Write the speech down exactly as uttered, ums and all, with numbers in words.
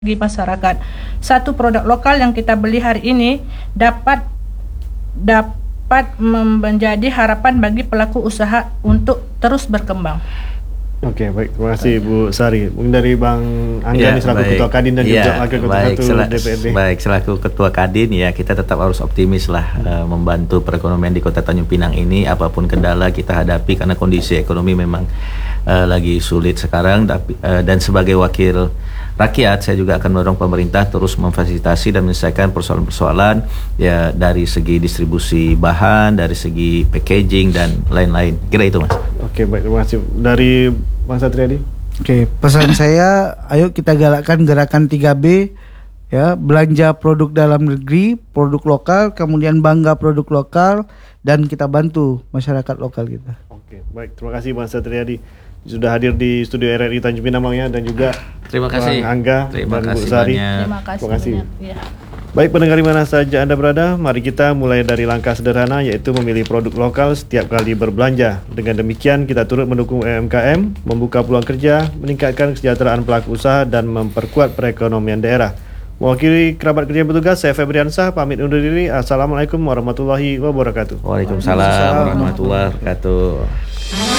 Bagi masyarakat. Satu produk lokal yang kita beli hari ini dapat dapat menjadi harapan bagi pelaku usaha untuk terus berkembang. Oke, baik. Terima kasih Bu Sari. Mungkin dari Bang Angga Ya, nih selaku baik. Ketua Kadin dan Ya, juga Wakil Ketua baik, Satu sela- D P R D. Baik, selaku Ketua Kadin ya kita tetap harus optimis lah uh, membantu perekonomian di Kota Tanjung Pinang ini apapun kendala kita hadapi karena kondisi ekonomi memang uh, lagi sulit sekarang tapi, uh, dan sebagai wakil rakyat saya juga akan mendorong pemerintah terus memfasilitasi dan menyelesaikan persoalan-persoalan ya dari segi distribusi bahan, dari segi packaging dan lain-lain. Kira itu Mas. Oke, baik. Terima kasih. Dari Bang Satriadi. Oke, pesan saya, ayo kita galakkan gerakan tiga B, ya, belanja produk dalam negeri, produk lokal, kemudian bangga produk lokal, dan kita bantu masyarakat lokal kita. Oke, baik. Terima kasih Bang Satriadi sudah hadir di studio R R I Tanjung Pinang ya, dan juga Terima kasih. Bang Angga Terima dan Bu kasih Sari. banyak. Terima kasih. Terima kasih. banyak. Ya. Baik pendengar di mana saja Anda berada, mari kita mulai dari langkah sederhana yaitu memilih produk lokal setiap kali berbelanja. Dengan demikian kita turut mendukung U M K M, membuka peluang kerja, meningkatkan kesejahteraan pelaku usaha dan memperkuat perekonomian daerah. Mewakili kerabat kerja yang bertugas, saya Febriansah pamit undur diri. Assalamualaikum warahmatullahi wabarakatuh. Waalaikumsalam warahmatullahi wabarakatuh.